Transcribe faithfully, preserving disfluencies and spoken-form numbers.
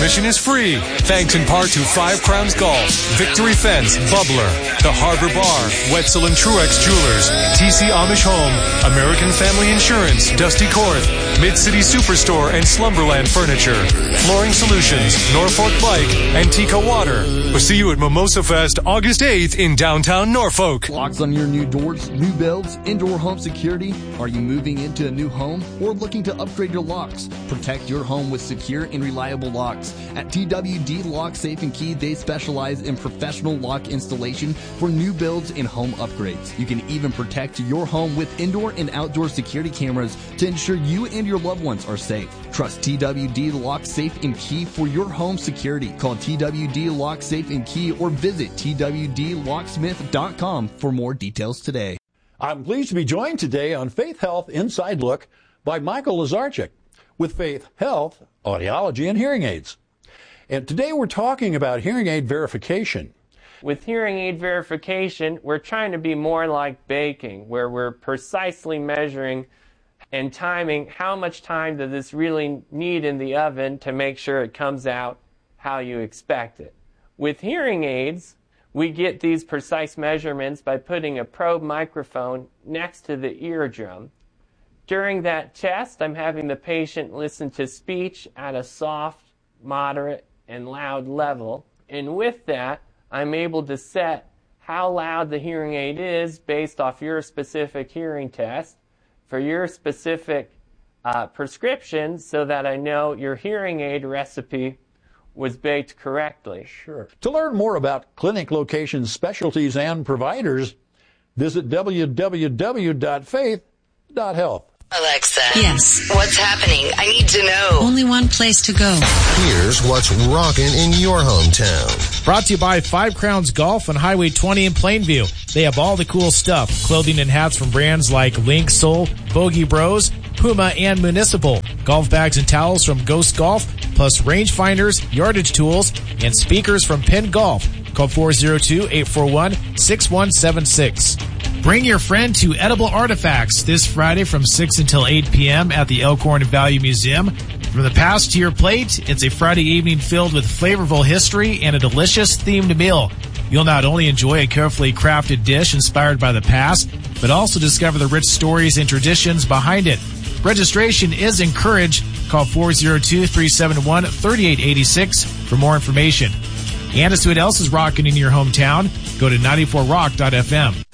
Admission is free, thanks in part to Five Crowns Golf, Victory Fence, Bubbler, The Harbor Bar, Wetzel and Truex Jewelers, T C Amish Home, American Family Insurance, Dusty Korth, Mid-City Superstore and Slumberland Furniture, Flooring Solutions, Norfolk Bike, and Tika Water. We'll see you at Mimosa Fest August eighth in downtown Norfolk. Locks on your new doors, new builds, indoor home security. Are you moving into a new home or looking to upgrade your locks? Protect your home with secure and reliable locks. At T W D Lock Safe and Key, they specialize in professional lock installation for new builds and home upgrades. You can even protect your home with indoor and outdoor security cameras to ensure you and your loved ones are safe. Trust T W D Lock Safe and Key for your home security. Call T W D Lock Safe and Key or visit T W D locksmith dot com for more details today. I'm pleased to be joined today on Faith Health Inside Look by Michael Lazarchik with Faith Health, Audiology and Hearing Aids. And today we're talking about hearing aid verification. With hearing aid verification, we're trying to be more like baking, where we're precisely measuring and timing how much time does this really need in the oven to make sure it comes out how you expect it. With hearing aids, we get these precise measurements by putting a probe microphone next to the eardrum. During that test, I'm having the patient listen to speech at a soft, moderate, and loud level. And with that, I'm able to set how loud the hearing aid is based off your specific hearing test for your specific uh, prescription so that I know your hearing aid recipe was baked correctly. Sure. To learn more about clinic locations, specialties, and providers, visit w w w dot faith dot health. Alexa. Yes. What's happening? I need to know. Only one place to go. Here's what's rocking in your hometown. Brought to you by Five Crowns Golf on Highway twenty in Plainview. They have all the cool stuff. Clothing and hats from brands like Link, Soul, Bogey Bros, Puma, and Municipal. Golf bags and towels from Ghost Golf, plus rangefinders, yardage tools, and speakers from Penn Golf. Call four oh two, eight four one, six one seven six. Bring your friend to Edible Artifacts this Friday from six until eight p.m. at the Elkhorn Valley Museum. From the past to your plate, it's a Friday evening filled with flavorful history and a delicious themed meal. You'll not only enjoy a carefully crafted dish inspired by the past, but also discover the rich stories and traditions behind it. Registration is encouraged. Call four oh two, three seven one, three eight eight six for more information. And to see what else is rocking in your hometown, go to ninety-four rock dot f m.